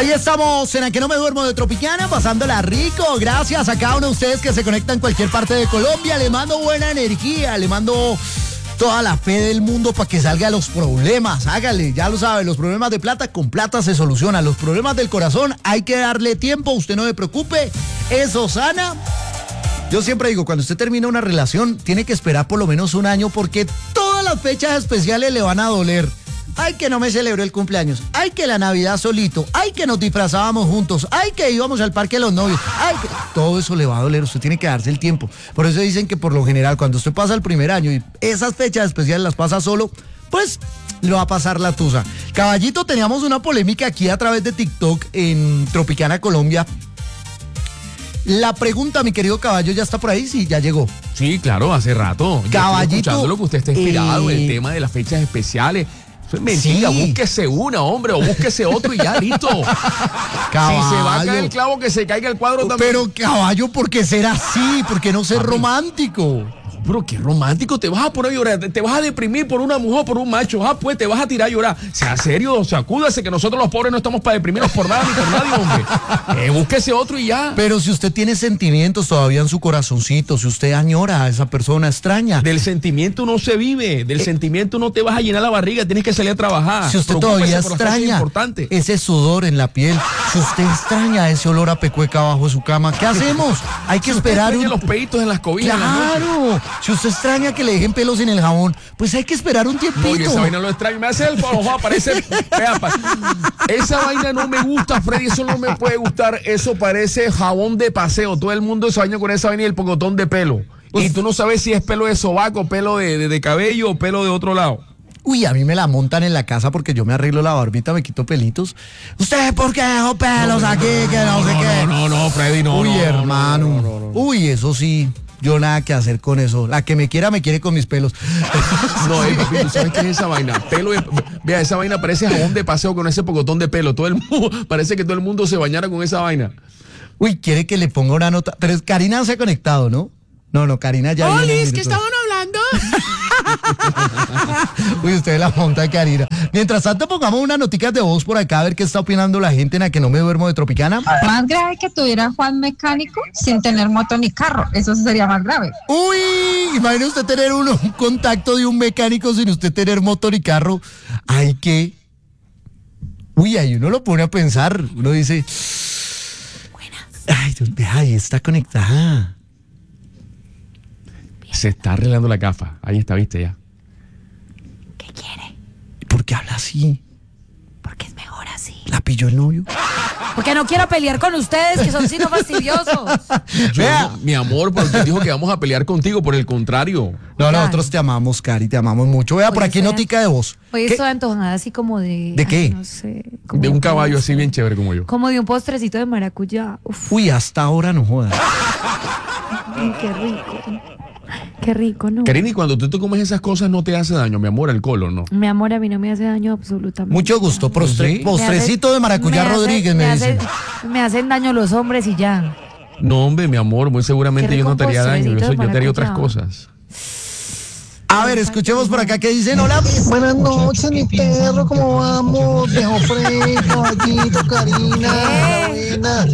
Ahí estamos en A Que No Me Duermo de Tropicana, pasándola rico. Gracias a cada uno de ustedes que se conectan en cualquier parte de Colombia. Le mando buena energía, le mando toda la fe del mundo para que salga los problemas. Hágale, ya lo sabe, los problemas de plata con plata se solucionan. Los problemas del corazón hay que darle tiempo, usted no se preocupe, eso sana. Yo siempre digo, cuando usted termina una relación, tiene que esperar por lo menos un año porque todas las fechas especiales le van a doler. Ay, que no me celebró el cumpleaños. Ay, que la Navidad solito. Ay, que nos disfrazábamos juntos. Ay, que íbamos al parque de los novios. Ay, que todo eso le va a doler. Usted tiene que darse el tiempo. Por eso dicen que por lo general, cuando usted pasa el primer año y esas fechas especiales las pasa solo, pues le va a pasar la tusa. Caballito, teníamos una polémica aquí a través de TikTok en Tropicana, Colombia. La pregunta, mi querido Caballo, ¿ya está por ahí? Sí, ya llegó. Sí, claro, hace rato. Caballito. Escuchando lo que usted está inspirado, el tema de las fechas especiales. Mentira, sí. Búsquese una, hombre, o búsquese otro y ya, listo. Caballo. Si se va a caer el clavo, que se caiga el cuadro también. Pero, Caballo, ¿por qué ser así? ¿Por qué no ser romántico? Pero qué romántico, te vas a poner a llorar, te vas a deprimir por una mujer, por un macho, pues te vas a tirar a llorar. Sea serio, sacúdase, que nosotros los pobres no estamos para deprimirnos por nada ni por nadie, hombre. Búsquese otro y ya. Pero si usted tiene sentimientos todavía en su corazoncito, si usted añora a esa persona extraña. Del sentimiento no se vive, del sentimiento no te vas a llenar la barriga, tienes que salir a trabajar. Si usted todavía extraña ese sudor en la piel, si usted extraña ese olor a pecueca abajo de su cama, ¿qué hacemos? Hay que esperar los peitos en las cobijas. Claro. Si usted extraña que le dejen pelos en el jabón, pues hay que esperar un tiempito. Oye, esa vaina lo extraño. Me hace el favor, parece. Esa vaina no me gusta, Freddy. Eso no me puede gustar. Eso parece jabón de paseo. Todo el mundo se baña con esa vaina y el pocotón de pelo. Pues, y tú no sabes si es pelo de sobaco, pelo de cabello o pelo de otro lado. Uy, a mí me la montan en la casa porque yo me arreglo la barbita, me quito pelitos. ¿Usted por qué dejó pelos aquí? Que no sé qué. No, Freddy, no. Uy, no, hermano. No. Uy, eso sí. Yo nada que hacer con eso. La que me quiere con mis pelos. No, papi, ¿tú sabes qué es esa vaina? Vea, esa vaina parece jabón de paseo con ese pocotón de pelo. Parece que todo el mundo se bañara con esa vaina. Uy, quiere que le ponga una nota. Pero Karina se ha conectado, ¿no? No, Karina ya. ¡Olis! ¿Qué estaban hablando? Uy, usted la monta de Karina. Mientras tanto, pongamos unas noticas de voz por acá a ver qué está opinando la gente en A Que No Me Duermo de Tropicana. Más grave que tuviera Juan mecánico sin tener moto ni carro. Eso sería más grave. Uy, imagine usted tener un contacto de un mecánico sin usted tener moto ni carro. Ay, ¿qué? Uy, ahí uno lo pone a pensar. Uno dice... Buenas. Ay, está conectada. Se está arreglando la gafa. Ahí está, viste ya. ¿Qué quiere? ¿Por qué habla así? Porque es mejor así. ¿La pilló el novio? Porque no quiero pelear con ustedes, que son sino fastidiosos. Mi amor, porque usted dijo que vamos a pelear contigo, por el contrario. No, nosotros te amamos, Cari, te amamos mucho. Vea, por aquí notica de voz. Hoy estoy antojada así como de... ¿De qué? No sé. De un caballo así bien chévere como yo. Como de un postrecito de maracuyá. Uf. Uy, hasta ahora no jodas. Ay, qué rico. Qué rico, ¿no? Karina, y cuando tú te comes esas cosas no te hace daño, mi amor, alcohol, ¿o no? Mi amor, a mí no me hace daño absolutamente. Mucho gusto. Postrecito de maracuyá Rodríguez, me dicen. Me hacen daño los hombres y ya. No, hombre, mi amor, muy seguramente yo no te haría daño. Yo te haría otras cosas. A ver, escuchemos por acá qué dicen. Hola. Buenas noches, mi perro, ¿cómo vamos? Viejo Freddy, Caballito, Karina, buena.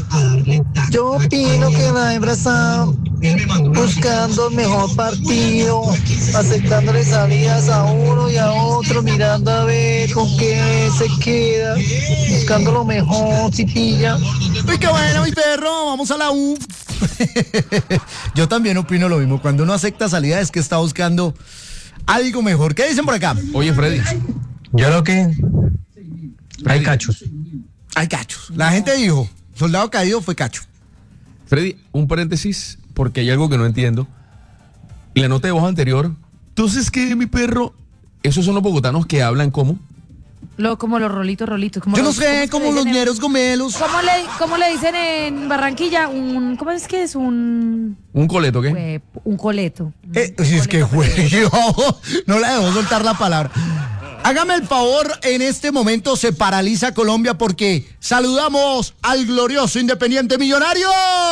Yo opino que la hembra está buscando el mejor partido, aceptándole salidas a uno y a otro, mirando a ver con qué se queda, buscando lo mejor, si pilla. Uy, qué bueno, mi perro, vamos a la U. Yo también opino lo mismo. Cuando uno acepta salida es que está buscando algo mejor. ¿Qué dicen por acá? Oye, Freddy. Yo lo que... Hay cachos. Hay cachos. La gente dijo, soldado caído fue cacho. Freddy, un paréntesis, porque hay algo que no entiendo. La nota de voz anterior. Entonces, ¿qué, mi perro? Esos son los bogotanos que hablan ¿cómo? Como los rolitos. Como yo no sé, como los ñeros gomelos. ¿Cómo le dicen en Barranquilla? ¿Cómo es que es un...? ¿Un coleto qué? Un coleto. Si es que no la debo soltar la palabra. Hágame el favor, en este momento se paraliza Colombia porque saludamos al glorioso Independiente Millonarios.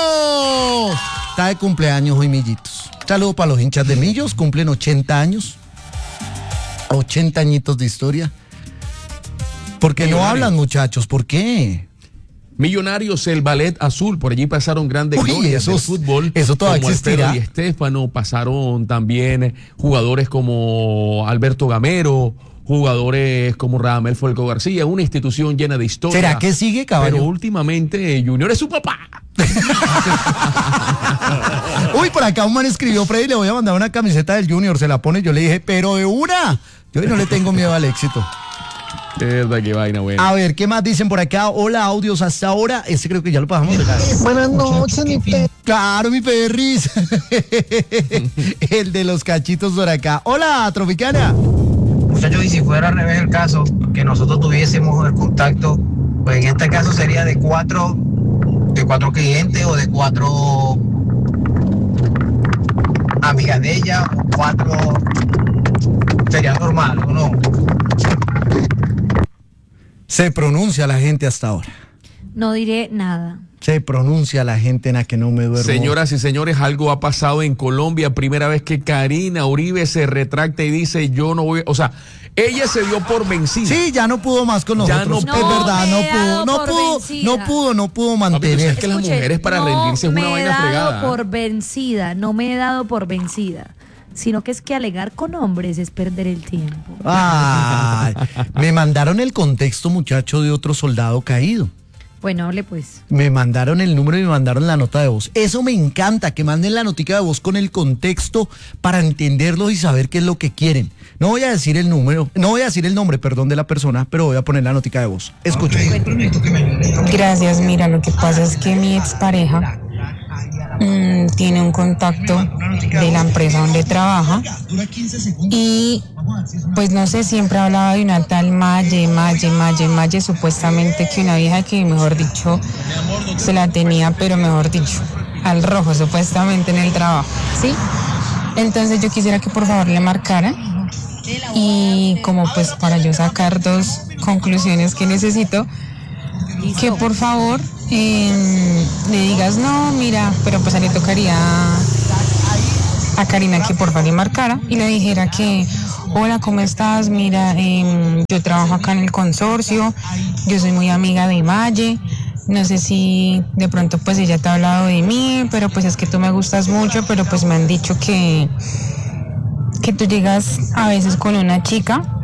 Está de cumpleaños hoy, Millitos. Saludo para los hinchas de Millos, cumplen 80 años. 80 añitos de historia. ¿Por qué no hablan, muchachos? ¿Por qué? Millonarios, el Ballet Azul, por allí pasaron grandes Uy, glorias del esos- fútbol. eso todavía como existirá. Alfredo Di Stéfano, pasaron también jugadores como Alberto Gamero, jugadores como Radamel Falcao García, una institución llena de historia. ¿Será que sigue, caballo? Pero últimamente Junior es su papá. Uy, por acá un man escribió, Freddy, le voy a mandar una camiseta del Junior, se la pone, yo le dije, pero de una. Yo no le tengo miedo al éxito. Es verdad, qué vaina, buena. A ver, ¿qué más dicen por acá? Hola, audios hasta ahora. Este creo que ya lo pasamos de acá. Buenas noches, mi perro. Claro, mi perris. El de los cachitos por acá. Hola, Tropicana. Muchachos, y si fuera al revés el caso, que nosotros tuviésemos el contacto, pues en este caso sería de cuatro clientes o de 4 amigas de ella, o 4, sería normal, ¿o no? Se pronuncia la gente hasta ahora. No diré nada. Se pronuncia la gente en la que no me duermo. Señoras y señores, algo ha pasado en Colombia. Primera vez que Karina Uribe se retracta y dice, yo no voy, o sea, ella se dio por vencida. Sí, ya no pudo más con Ya nosotros. no es pudo. verdad, Me no he dado pudo, por no pudo Papi, tú mantener. sabes que las Escuche, mujeres para rendirse es una vaina No me he dado fregada. por vencida, no me he dado por vencida, sino que es que alegar con hombres es perder el tiempo. Ay, me mandaron el contexto, muchacho, de otro soldado caído. Bueno, hable pues. Me mandaron el número y me mandaron la nota de voz. Eso me encanta, que manden la notica de voz con el contexto para entenderlos y saber qué es lo que quieren. No voy a decir el número, no voy a decir el nombre, perdón, de la persona, pero voy a poner la notica de voz. Escuchen. Gracias, mira, lo que pasa es que mi expareja tiene un contacto de la empresa donde trabaja y pues no sé, siempre hablaba de una tal Maye, supuestamente que una vieja que mejor dicho se la tenía, pero mejor dicho, al rojo supuestamente en el trabajo, ¿sí? Entonces yo quisiera que por favor le marcara y como pues para yo sacar 2 conclusiones que necesito, que por favor le digas no, mira, pero pues a le tocaría a Karina que por favor le marcara y le dijera que hola, ¿cómo estás? Mira, yo trabajo acá en el consorcio, yo soy muy amiga de Maye, no sé si de pronto pues ella te ha hablado de mí, pero pues es que tú me gustas mucho, pero pues me han dicho que tú llegas a veces con una chica,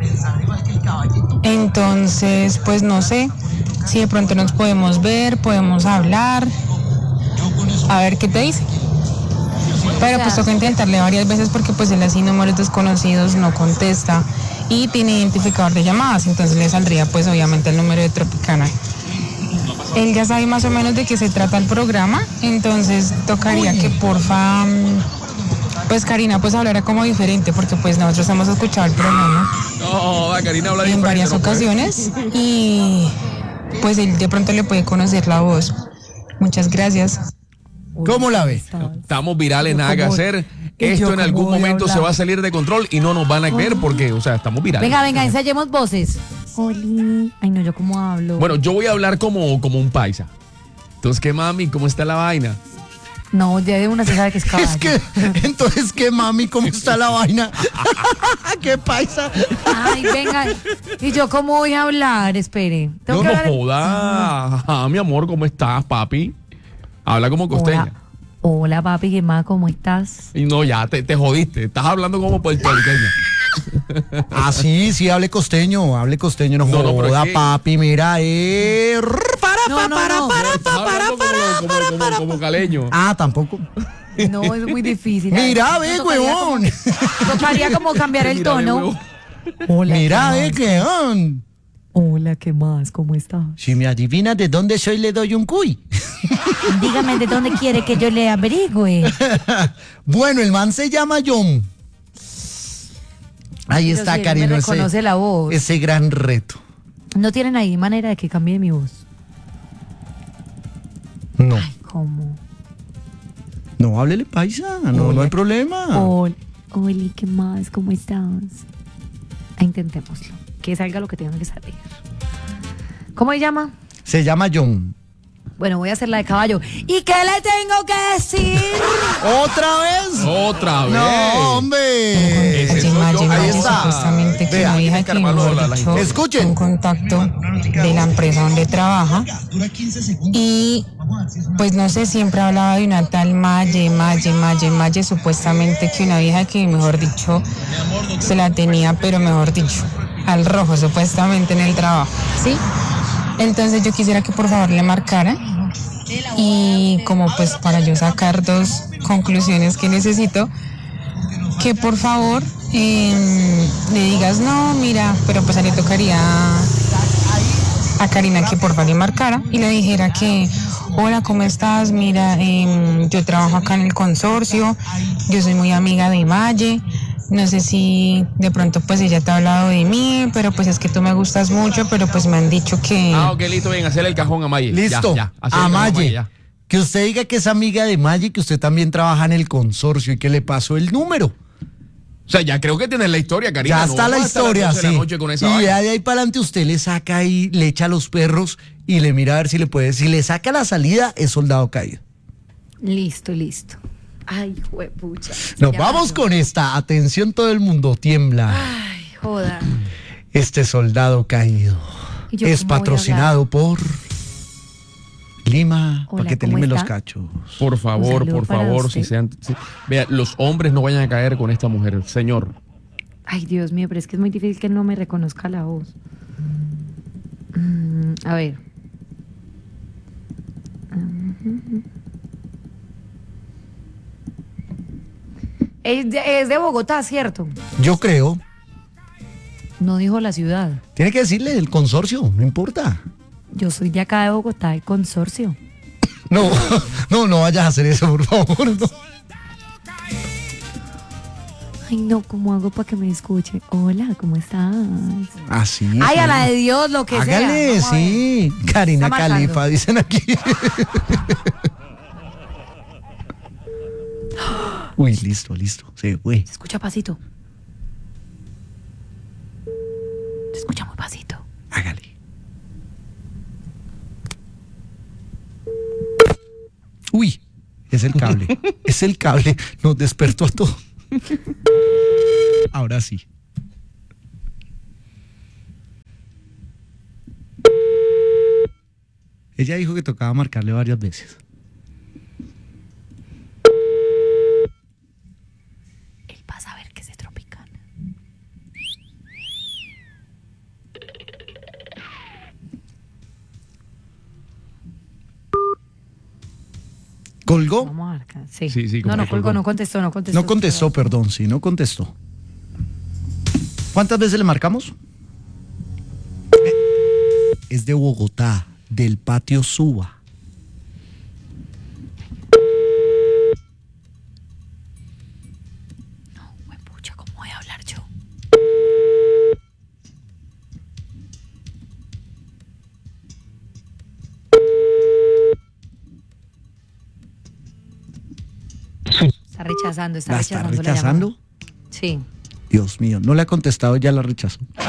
entonces pues no sé si de pronto nos podemos ver, podemos hablar, a ver qué te dice. Pero pues toca intentarle varias veces porque pues él así números desconocidos no contesta y tiene identificador de llamadas, entonces le saldría pues obviamente el número de Tropicana. Él ya sabe más o menos de qué se trata el programa, entonces tocaría que porfa, pues Karina pues hablara como diferente porque pues nosotros hemos escuchado el programa No, Karina habla en diferente, varias no puede. ocasiones y pues él de pronto le puede conocer la voz. Muchas gracias. ¿Cómo la ve? Estamos virales, nada que hacer. ¿y yo Esto en cómo algún voy a momento se hablar? va a salir de control y no nos van a creer porque, o sea, estamos virales. Venga, ensayemos voces. Oli. Ay, no, yo cómo hablo. Bueno, yo voy a hablar como un paisa. Entonces, ¿qué mami? ¿Cómo está la vaina? No, ya de una se sabe que es caballo. Es que, entonces, ¿qué mami? ¿Cómo está la vaina? ¿Qué paisa? Ay, venga. ¿Y yo cómo voy a hablar? Espere. Tengo No que nos hablar- jodas. Ah, mi amor, ¿cómo estás, papi? Habla como costeña. Hola. Hola, papi, ¿qué más? ¿Cómo estás? Y no, ya te jodiste. Estás hablando como puertorriqueña. Ah, sí, No, hable costeño, no no, pero joda, es que- papi, mira, Estás hablando como caleño. Ah, tampoco. No, es muy difícil. Mira, ve, Tocaría huevón. Tocaría como cambiar el Mira, tono. huevo. Hola, Mira, ¿qué ve, más? weón. Hola, ¿qué más? ¿Cómo estás? Si me adivinas de dónde soy, le doy un cuy. Dígame de dónde quiere que yo le averigüe. Bueno, el man se llama John. Ahí Pero está, si él Karina. me reconoce la voz. Ese gran reto. ¿No tienen ahí manera de que cambie mi voz? No, ¿Cómo? no, háblele paisa, no hay problema. Hola, ¿qué más? ¿Cómo estás? Intentémoslo. Que salga lo que tenga que salir. ¿Cómo se llama? Se llama John. Bueno, voy a hacer la de caballo. ¿Y qué le tengo que decir? ¿Otra vez? Otra vez. No, hombre. Ese soy yo. Ahí está. Supuestamente que Vea, una hija que Carvalho, mejor la dicho, Escuchen. un contacto de la empresa donde trabaja y pues no sé, siempre hablaba de una tal Maye, supuestamente que una vieja que mejor dicho se la tenía, pero mejor dicho, al rojo supuestamente en el trabajo, ¿sí? Entonces yo quisiera que por favor le marcara y como pues para yo sacar dos conclusiones que necesito, que por favor le digas, no, mira, pero pues a le tocaría a Karina que por favor le marcara y le dijera que, hola, ¿cómo estás? Mira, yo trabajo acá en el consorcio, yo soy muy amiga de Maye, no sé si de pronto pues ella te ha hablado de mí, pero pues es que tú me gustas mucho, pero pues me han dicho que... Ok, listo, bien, hacerle el cajón a Maye. Listo. Ya, hacerle el a cajón Maye. ya. Que usted diga que es amiga de Maye, que usted también trabaja en el consorcio y que le pasó el número. O sea, ya creo que tienes la historia, Karina. Ya No está la vamos a estar a las historia, 12 de la sí. noche con esa Y vaina. ya de ahí para adelante usted le saca ahí, le echa a los perros y le mira a ver si le puede. Si le saca la salida, es soldado caído. Listo. Ay, juepucha. Nos Ya vamos pasó. con esta. Atención, todo el mundo tiembla. Ay, joda. Este soldado caído ¿Y yo es cómo voy a patrocinado por Lima, Hola, para que te ¿cómo limen los está? cachos. Por favor, saludo por para favor, usted. si sean... Vea, los hombres no vayan a caer con esta mujer, señor. Ay, Dios mío, pero es que es muy difícil que no me reconozca la voz. A ver. Es de Bogotá, ¿cierto? Yo creo. No dijo la ciudad. Tiene que decirle del consorcio, no importa. Yo soy de acá de Bogotá, el consorcio. No, no vayas a hacer eso, por favor. No. Ay, no, ¿cómo hago para que me escuche? Hola, ¿cómo estás? Así. Ay, sí. a la de Dios, lo que Hágale, sea. Vamos a ver. sí. Karina Está marcando. Califa, dicen aquí. Uy, listo. Se fue. Se escucha pasito. Se escucha muy pasito. Hágale. Uy, es el cable. Es el cable. Nos despertó a todos. Ahora sí. Ella dijo que tocaba marcarle varias veces. Él va a saber que es de Tropicana. ¿Colgó? Vamos a marcar. Sí. Sí, como No que colgó, colgó. no contestó. No contestó, perdón, sí, no contestó. ¿Cuántas veces le marcamos? Es de Bogotá, del patio Suba. No, pucha, ¿cómo voy a hablar yo? Está rechazando, ¿La está rechazando? Sí. Dios mío, no le ha contestado, ya la rechazó.